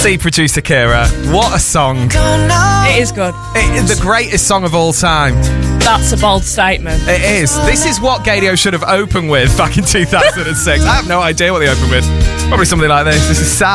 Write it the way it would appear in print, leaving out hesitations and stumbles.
See producer Kira, what a song. It is good. It is the greatest song of all time. That's a bold statement. It is. This is what Gadio should have opened with back in 2006. I have no idea what they opened with. Probably something like this. This is sad.